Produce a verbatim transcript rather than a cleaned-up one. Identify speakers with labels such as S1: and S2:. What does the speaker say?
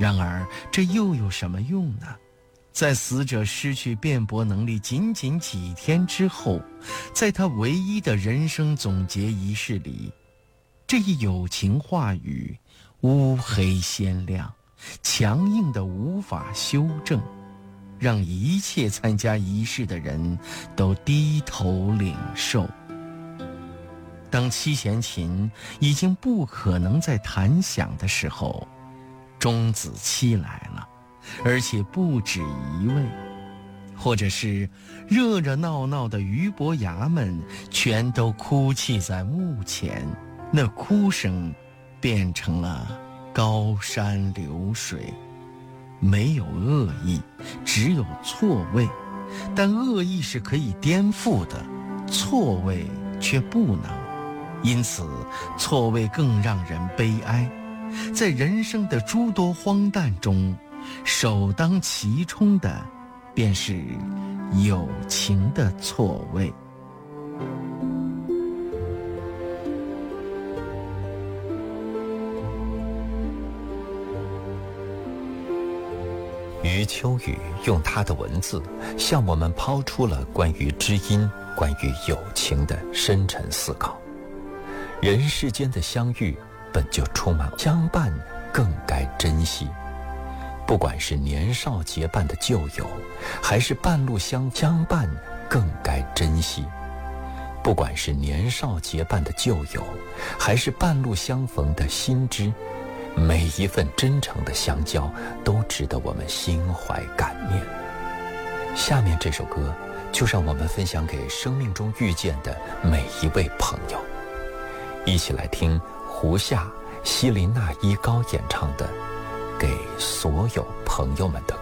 S1: 然而这又有什么用呢？在死者失去辩驳能力仅仅几天之后，在他唯一的人生总结仪式里，这一友情话语乌黑鲜亮，强硬的无法修正，让一切参加仪式的人都低头领受。当七弦琴已经不可能再弹响的时候，钟子期来了，而且不止一位，或者是热热闹闹的俞伯牙们全都哭泣在墓前，那哭声变成了高山流水。没有恶意，只有错位，但恶意是可以颠覆的，错位却不能，因此错位更让人悲哀。在人生的诸多荒诞中，首当其冲的便是友情的错位。
S2: 余秋雨用他的文字向我们抛出了关于知音、关于友情的深沉思考。人世间的相遇本就充满相伴，更该珍惜。不管是年少结伴的旧友，还是半路相相伴，更该珍惜。不管是年少结伴的旧友，还是半路相逢的新知，每一份真诚的相交都值得我们心怀感念。下面这首歌就让我们分享给生命中遇见的每一位朋友，一起来听胡夏、希林娜依高演唱的《给所有朋友们的歌》。